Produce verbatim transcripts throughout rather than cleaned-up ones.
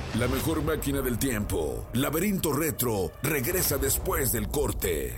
La mejor máquina del tiempo, Laberinto Retro, regresa después del corte.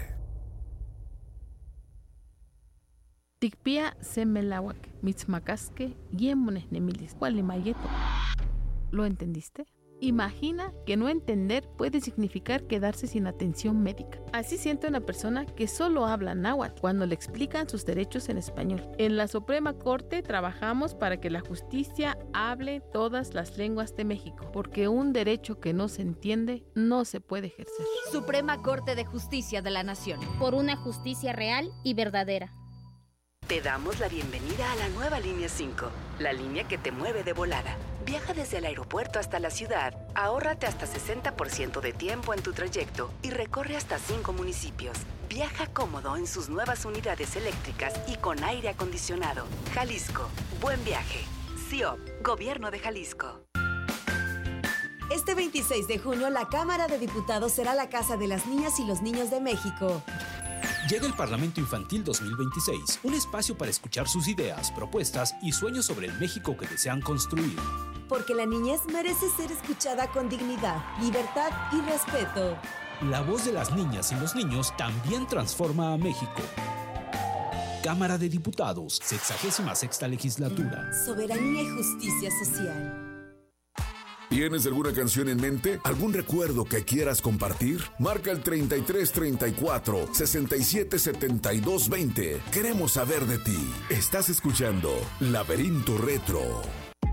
Tikpia semelawak, mitzmacasque, yemones nemilis, cualimayeto. ¿Lo entendiste? Imagina que no entender puede significar quedarse sin atención médica. Así siente una persona que solo habla náhuatl cuando le explican sus derechos en español. En la Suprema Corte trabajamos para que la justicia hable todas las lenguas de México, porque un derecho que no se entiende no se puede ejercer. Suprema Corte de Justicia de la Nación. Por una justicia real y verdadera. Te damos la bienvenida a la nueva Línea cinco, la línea que te mueve de volada. Viaja desde el aeropuerto hasta la ciudad, ahórrate hasta sesenta por ciento de tiempo en tu trayecto y recorre hasta cinco municipios. Viaja cómodo en sus nuevas unidades eléctricas y con aire acondicionado. Jalisco, buen viaje. C I O P, Gobierno de Jalisco. Este veintiséis de junio, la Cámara de Diputados será la casa de las niñas y los niños de México. Llega el Parlamento Infantil dos mil veintiséis, un espacio para escuchar sus ideas, propuestas y sueños sobre el México que desean construir. Porque la niñez merece ser escuchada con dignidad, libertad y respeto. La voz de las niñas y los niños también transforma a México. Cámara de Diputados, sexagésima sexta legislatura. Soberanía y justicia social. ¿Tienes alguna canción en mente? ¿Algún recuerdo que quieras compartir? Marca el treinta y tres treinta y cuatro, sesenta y siete setenta y dos veinte. Queremos saber de ti. Estás escuchando Laberinto Retro.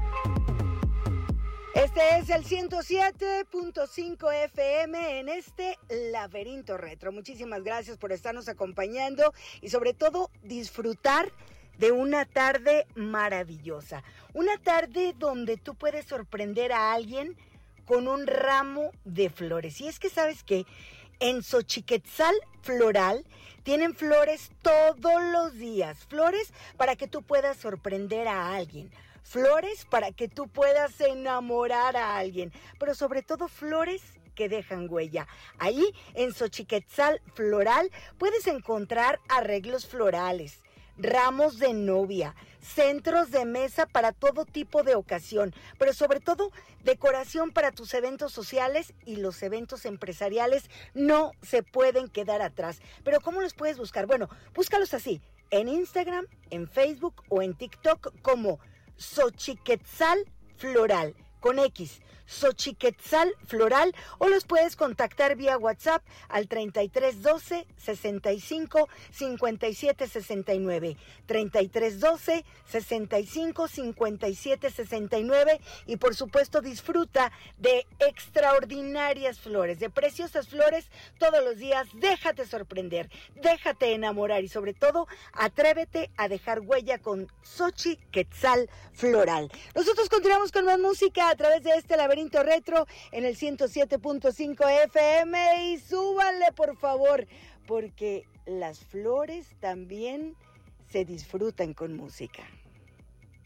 Este es el ciento siete punto cinco F M en este Laberinto Retro. Muchísimas gracias por estarnos acompañando y sobre todo disfrutar de una tarde maravillosa. Una tarde donde tú puedes sorprender a alguien con un ramo de flores. Y es que, ¿sabes qué? En Xochiquetzal Floral tienen flores todos los días. Flores para que tú puedas sorprender a alguien. Flores para que tú puedas enamorar a alguien. Pero sobre todo flores que dejan huella. Ahí en Xochiquetzal Floral puedes encontrar arreglos florales, ramos de novia, centros de mesa para todo tipo de ocasión, pero sobre todo decoración para tus eventos sociales, y los eventos empresariales no se pueden quedar atrás. Pero ¿cómo los puedes buscar? Bueno, búscalos así, en Instagram, en Facebook o en TikTok como Xochiquetzal Floral, con X, Xochiquetzal Floral, o los puedes contactar vía WhatsApp al treinta y tres doce, sesenta y cinco, cincuenta y siete sesenta y nueve, treinta y tres doce, sesenta y cinco, cincuenta y siete sesenta y nueve, y por supuesto disfruta de extraordinarias flores, de preciosas flores todos los días. Déjate sorprender, déjate enamorar y sobre todo atrévete a dejar huella con Xochiquetzal Floral. Nosotros continuamos con más música a través de este Laberinto Retro en el ciento siete punto cinco F M, y súbanle por favor, porque las flores también se disfrutan con música.